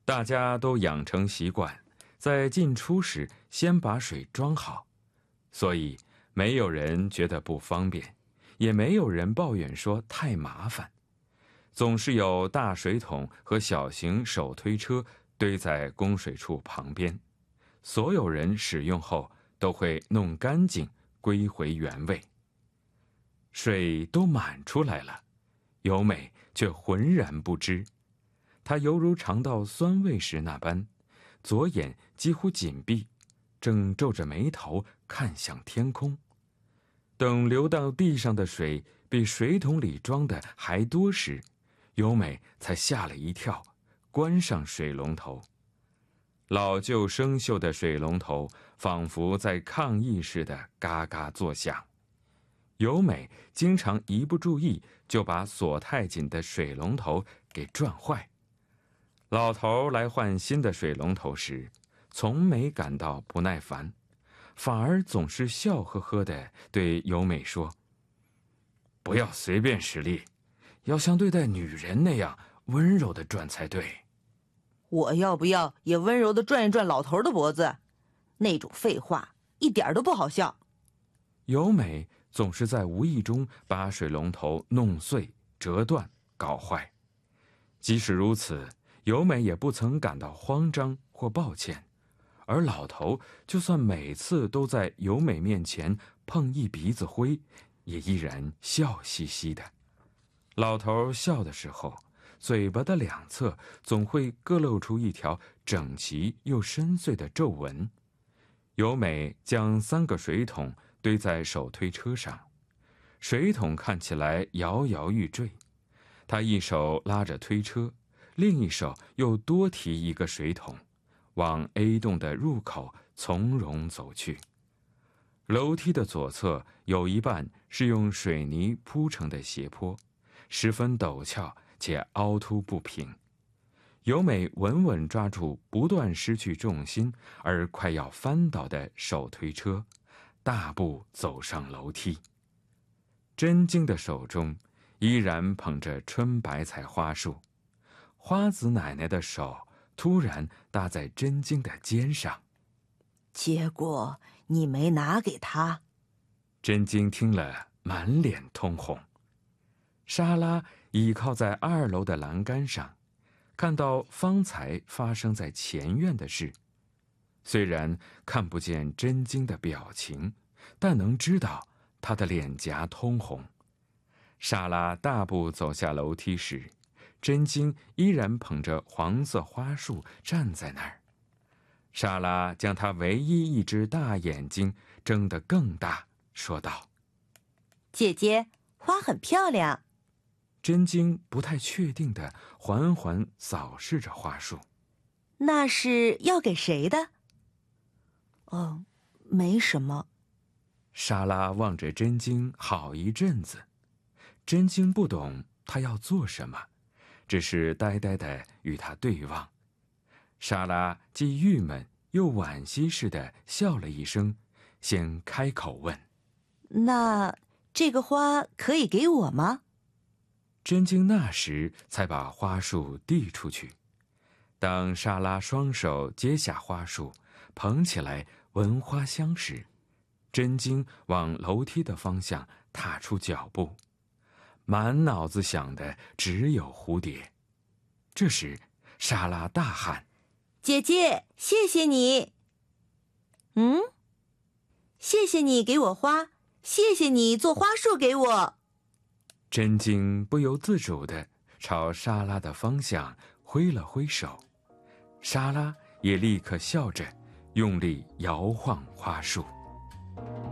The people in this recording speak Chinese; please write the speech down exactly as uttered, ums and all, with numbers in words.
大家都养成习惯，在进出时先把水装好，所以没有人觉得不方便，也没有人抱怨说太麻烦。总是有大水桶和小型手推车堆在供水处旁边，所有人使用后都会弄干净，归回原位。水都满出来了，由美却浑然不知。她犹如尝到酸味时那般，左眼几乎紧闭，正皱着眉头看向天空。等流到地上的水比水桶里装的还多时，由美才吓了一跳，关上水龙头。老旧生锈的水龙头仿佛在抗议似的嘎嘎作响。由美经常一不注意就把锁太紧的水龙头给转坏。老头来换新的水龙头时，从没感到不耐烦，反而总是笑呵呵地对由美说：“不要随便使力，要像对待女人那样温柔地转才对。” 我要不要也温柔地转一转老头的脖子？那种废话一点都不好笑。 由美总是在无意中把水龙头弄碎、折断、搞坏。即使如此，由美也不曾感到慌张或抱歉，而老头就算每次都在由美面前碰一鼻子灰，也依然笑嘻嘻的。老头笑的时候，嘴巴的两侧总会各露出一条整齐又深邃的皱纹。由美将三个水桶堆在手推车上，水桶看起来摇摇欲坠。她一手拉着推车，另一手又多提一个水桶，往 A 栋的入口从容走去。楼梯的左侧有一半是用水泥铺成的斜坡，十分陡峭且凹凸不平。由美稳稳抓住不断失去重心而快要翻倒的手推车，大步走上楼梯。真晶的手中依然捧着春白菜花束，花子奶奶的手突然搭在真晶的肩上。 结果你没拿给他。 真晶听了满脸通红。莎拉倚靠在二楼的栏杆上，看到方才发生在前院的事。虽然看不见真晶的表情，但能知道她的脸颊通红。莎拉大步走下楼梯时，真晶依然捧着黄色花束站在那儿。莎拉将她唯一一只大眼睛睁得更大，说道：“ 姐姐，花很漂亮。” 真晶不太确定地缓缓扫视着花束。 那是要给谁的？哦，没什么。 莎拉望着真晶好一阵子，真晶不懂她要做什么，只是呆呆地与她对望。莎拉既郁闷又惋惜似的笑了一声，先开口问：“ 那这个花可以给我吗？” 真晶那时才把花束递出去。当莎拉双手接下花束，捧起来闻花香时，真晶往楼梯的方向踏出脚步，满脑子想的只有蝴蝶。这时莎拉大喊：“ 姐姐，谢谢你！”嗯，谢谢你给我花，谢谢你做花束给我。 真晶不由自主地朝莎拉的方向挥了挥手，莎拉也立刻笑着用力摇晃花束。